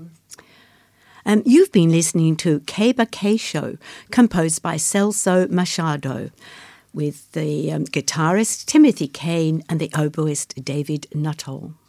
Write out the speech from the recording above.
You've been listening to Keba K Show, composed by Celso Machado, with the guitarist Timothy Kane and the oboist David Nuttall.